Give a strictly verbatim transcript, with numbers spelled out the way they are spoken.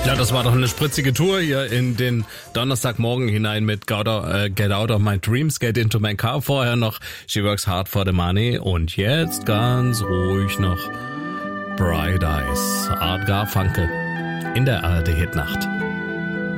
Ja, das war doch eine spritzige Tour hier in den Donnerstagmorgen hinein mit Get Out, äh, Get Out of My Dreams, Get Into My Car, vorher noch She Works Hard for the Money und jetzt ganz ruhig noch Bright Eyes, Art Garfunkel in der A R D Hitnacht.